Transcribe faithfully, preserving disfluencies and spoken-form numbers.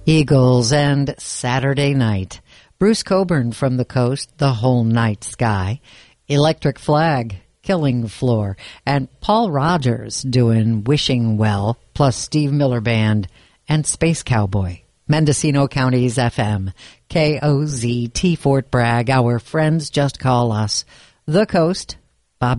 Eagles and Saturday Night. Bruce Cockburn from the Coast, The Whole Night Sky. Electric Flag, Killing Floor. And Paul Rogers doing Wishing Well, plus Steve Miller Band and Space Cowboy. Mendocino County's F M, K O Z T Fort Bragg. Our friends just call us The Coast,